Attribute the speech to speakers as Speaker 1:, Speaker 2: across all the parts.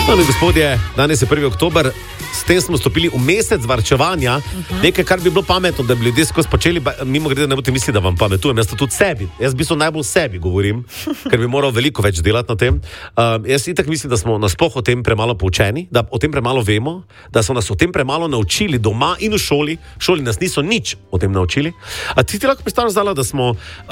Speaker 1: No, gospodje, danes je 1. oktober, s tem smo stopili v mesec varčevanja, nekaj, kar bi bilo pametno, da bi ljudje skozi počeli, mimo grede ne boste mislili, da vam pametujem, jaz to tudi sebi, jaz v bistvu najbolj sebi govorim, ker bi moral veliko več delati na tem. Jaz itak mislim, da smo nasploh o tem premalo poučeni, da o tem premalo vemo, da so nas o tem premalo naučili doma in v šoli, nas niso nič o tem naučili. A ti lahko predstavljaš, Zala, da smo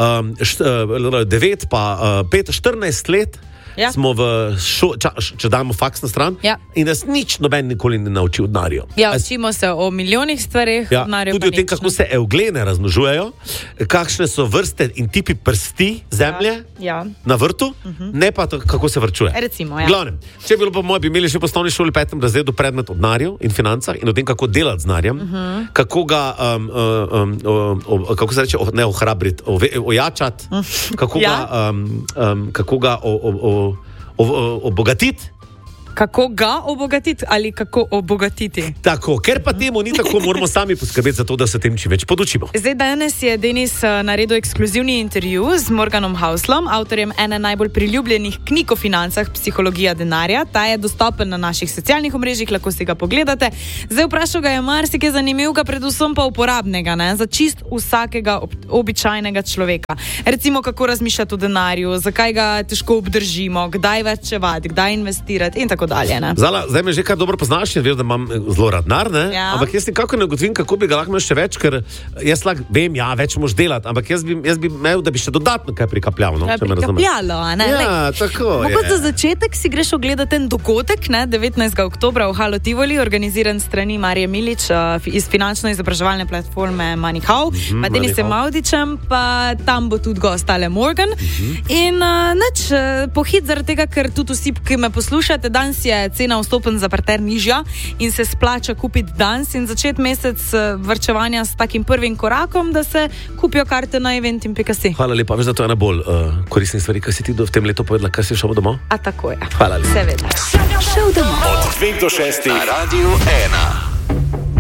Speaker 1: 9 pa 5, 14 let, ja. Smo če damo faks na stran, ja. In nas nič noben nikoli ne nauči o denarju.
Speaker 2: Ja, učimo se o milijonih stvareh,
Speaker 1: ja, tudi o tem, kako se evglene razmnožujejo, kakšne so vrste in tipi prsti zemlje
Speaker 2: ja.
Speaker 1: Na vrtu, ne pa to, kako se vrčuje.
Speaker 2: Recimo, ja.
Speaker 1: Glavnem, če bi bilo po mojem, bi imeli še v osnovni šoli 5. razredu predmet o denarju in financah in o tem, kako delati z denarjem, kako ga, kako se reče, ne ohrabriti, ojačati, kako
Speaker 2: ja.
Speaker 1: Kako ga obogatiti.
Speaker 2: Kako ga obogatiti ali kako obogatiti?
Speaker 1: Tako, ker pa temu ni tako, moramo sami poskrbeti za to, da se tem čim več podučimo.
Speaker 2: Zdaj, danes je Denis naredil ekskluzivni intervju z Morganom Houslom, avtorjem ene najbolj priljubljenih knjig o financah, Psihologija denarja. Ta je dostopen na naših socialnih omrežjih, lahko si ga pogledate. Zdaj, vprašal ga je marsikaj zanimivega, predvsem pa uporabnega, ne? Za čist vsakega običajnega človeka. Recimo, kako razmišljati o denarju, zakaj ga težko obdržimo, kdaj varčevati, kdaj investirati in tako dalje, ne?
Speaker 1: Zala, zdaj me že kar dobro poznaš in veš, da imam zelo rad denar, ne?
Speaker 2: Ja.
Speaker 1: Ampak jaz nekako ne ugotovim, kako bi ga lahko imel še več, ker jaz lahko vem, ja, več moš delati, ampak jaz bi imel, da bi še dodatno kaj prikapljal, no?
Speaker 2: Prikapljalo, ne?
Speaker 1: Ja, tako je.
Speaker 2: Mogoče za začetek si greš ogledati en dogodek, ne? 19. oktobra v Halo Tivoli, organiziran strani Marije Milič iz finančno-izobraževalne platforme MoneyHow, pa Denisom Maudičem, pa tam bo tudi gost Ale Morgan. In pohit zaradi tega, ker tudi vsi, ki me poslušate, danes je cena vstopen za parter nižja in se splača kupiti danes in začeti mesec varčevanja s takim prvim korakom, da se kupijo karte na eventim.si.
Speaker 1: Hvala lepa, veš, da to je ena bolj koristnih stvari, kaj si ti v tem letu povedala, kaj si šel domov?
Speaker 2: A tako je.
Speaker 1: Hvala lepa.
Speaker 2: Seveda.
Speaker 3: Šel domov. Od 2 do 6 na Radio 1.